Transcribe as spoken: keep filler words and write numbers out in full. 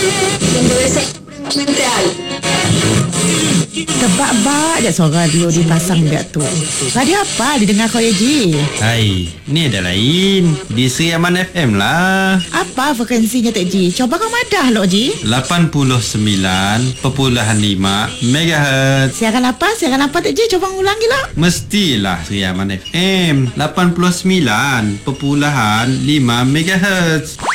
Yang beresek mental. Tebak-bak je suara radio dipasang dekat tu. Radio apa didengar kau ya Ji? Hai, ni ada lain. Di Sri Aman F M lah. Apa frekuensinya Tek Ji? Coba kau madah lo Ji. lapan puluh sembilan perpuluhan lima megahertz. Siaran apa? Siaran apa Tek Ji? Coba ulangi lah. Mestilah Sri Aman F M lapan puluh sembilan perpuluhan lima megahertz.